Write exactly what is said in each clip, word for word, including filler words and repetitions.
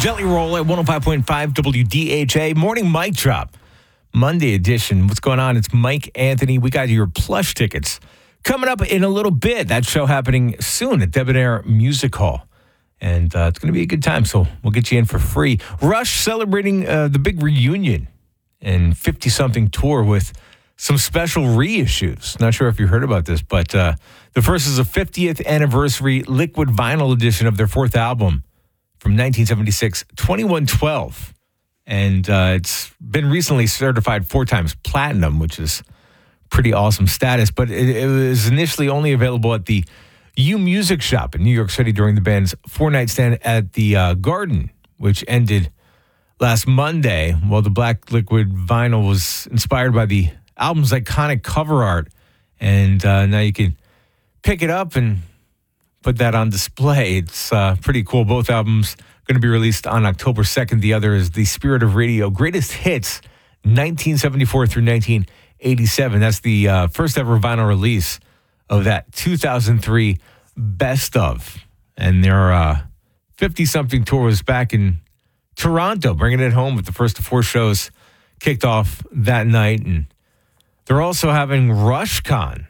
Jelly Roll at one oh five point five W D H A. Morning Mic Drop. Monday edition. What's going on? It's Mike Anthony. We got your plush tickets coming up in a little bit. That show happening soon at Debonair Music Hall. And uh, it's going to be a good time, so we'll get you in for free. Rush celebrating uh, the big reunion and fifty-something tour with some special reissues. Not sure if you heard about this, but uh, the first is a fiftieth anniversary liquid vinyl edition of their fourth album from nineteen seventy-six, twenty-one twelve. And uh, it's been recently certified four times platinum, which is pretty awesome status. But it, it was initially only available at the U Music Shop in New York City during the band's four-night stand at the uh, Garden, which ended last Monday. Well, the black liquid vinyl was inspired by the album's iconic cover art. And uh, now you can pick it up and put that on display. It's uh, pretty cool. Both albums going to be released on October second. The other is The Spirit of Radio, Greatest Hits, nineteen seventy-four through nineteen eighty-seven. That's the uh, first ever vinyl release of that two thousand three Best Of. And their uh, fifty-something tour was back in Toronto, bringing it home with the first of four shows kicked off that night. And they're also having RushCon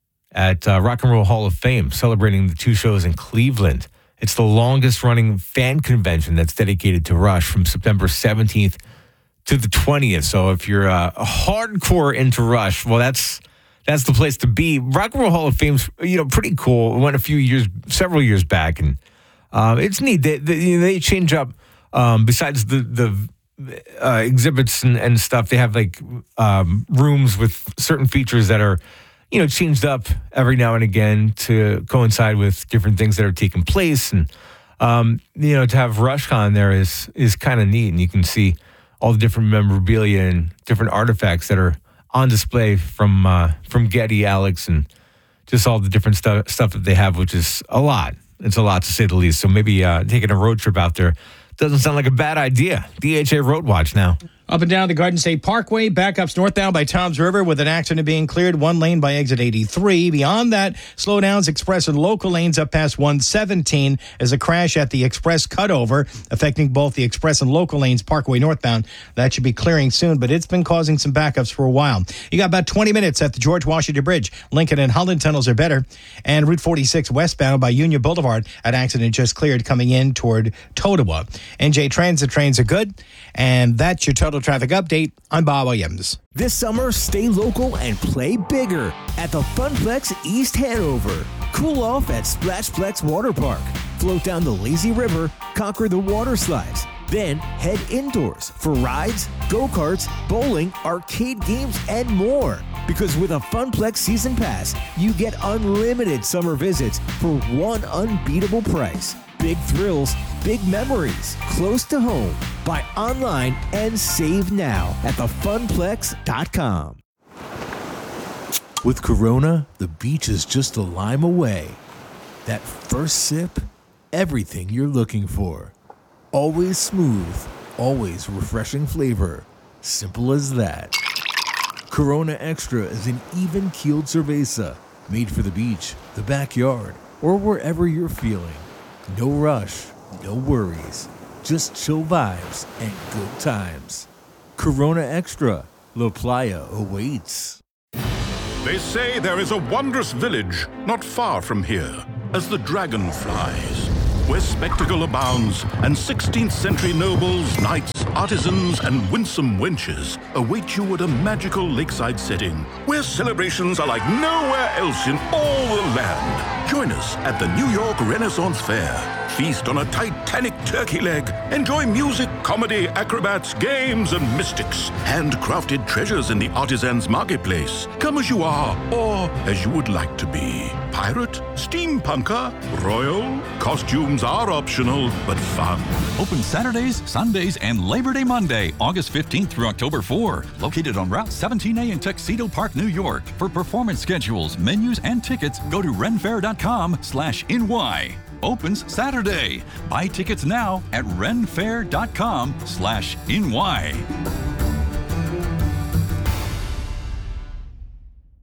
at uh, Rock and Roll Hall of Fame, celebrating the two shows in Cleveland. It's the longest running fan convention that's dedicated to Rush from September seventeenth to the twentieth. So if you're uh, a hardcore into Rush, well, that's that's the place to be. Rock and Roll Hall of Fame's, you know, pretty cool. It went a few years, several years back, and uh, it's neat. They, they, you know, they change up, um, besides the, the uh, exhibits and, and stuff, they have like um, rooms with certain features that are, you know, changed up every now and again to coincide with different things that are taking place. And, um, you know, to have RushCon there is is kind of neat. And you can see all the different memorabilia and different artifacts that are on display from uh, from Getty, Alex, and just all the different stuff stuff that they have, which is a lot. It's a lot, to say the least. So maybe uh, taking a road trip out there doesn't sound like a bad idea. D H A Road Watch now. Up and down the Garden State Parkway, backups northbound by Toms River with an accident being cleared, one lane by exit eighty-three. Beyond that, slowdowns express and local lanes up past one seventeen as a crash at the express cutover, affecting both the express and local lanes Parkway northbound. That should be clearing soon, but it's been causing some backups for a while. You got about twenty minutes at the George Washington Bridge. Lincoln and Holland tunnels are better. And Route forty-six westbound by Union Boulevard, an accident just cleared coming in toward Totowa. N J Transit trains are good, and that's your total traffic update. I'm Bob Williams. This summer, stay local and play bigger at the Funplex East Hanover. Cool off at Splashplex Water Park. Float down the lazy river, conquer the water slides. Then head indoors for rides, go-karts, bowling, arcade games, and more. Because with a Funplex Season Pass, you get unlimited summer visits for one unbeatable price. Big thrills, big memories, close to home. Buy online and save now at the funplex dot com. With Corona, the beach is just a lime away. That first sip, everything you're looking for. Always smooth, always refreshing flavor. Simple as that. Corona Extra is an even-keeled cerveza made for the beach, the backyard, or wherever you're feeling. No rush, no worries, just chill vibes and good times. Corona Extra, La Playa awaits. They say there is a wondrous village not far from here, as the dragon flies, where spectacle abounds and sixteenth century nobles, knights, artisans, and winsome wenches await you at a magical lakeside setting, where celebrations are like nowhere else in all the land. Join us at the New York Renaissance Fair. Feast on a Titanic turkey leg. Enjoy music, comedy, acrobats, games, and mystics. Handcrafted treasures in the artisans' marketplace. Come as you are, or as you would like to be. Pirate, steampunker, royal. Costumes are optional, but fun. Open Saturdays, Sundays, and Labor Day Monday, August fifteenth through October fourth. Located on Route seventeen A in Tuxedo Park, New York. For performance schedules, menus, and tickets, go to renfair.com slash NY. Opens Saturday. Buy tickets now at renfair.com slash NY.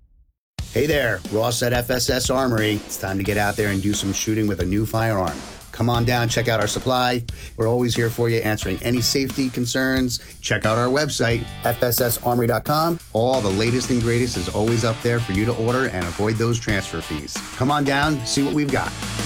Hey there, Ross at F S S Armory. It's time to get out there and do some shooting with a new firearm. Come on down, check out our supply. We're always here for you, answering any safety concerns. Check out our website, f s s armory dot com. All the latest and greatest is always up there for you to order and avoid those transfer fees. Come on down, see what we've got.